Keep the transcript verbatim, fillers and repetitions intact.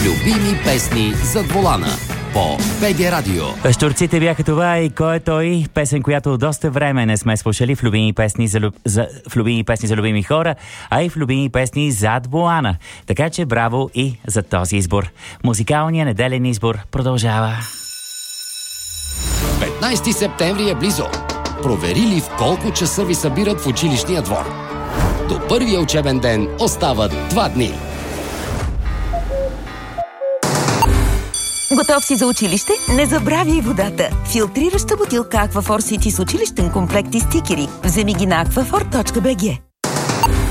Любими песни зад волана по БГ Радио. Щурците бяха това и кой е той? Песен, която доста време не сме слушали в любими песни за, люб... за... в любими песни за любими хора, а и в любими песни зад волана. Така че браво и за този избор. Музикалният неделен избор продължава. петнайсети септември е близо. Провери ли в колко часа ви събират в училищния двор? До първия учебен ден остават два дни. Готов си за училище? Не забравяй водата! Филтрираща бутилка Аквафор Сити с училищен комплект и стикери. Вземи ги на аквафор точка би джи.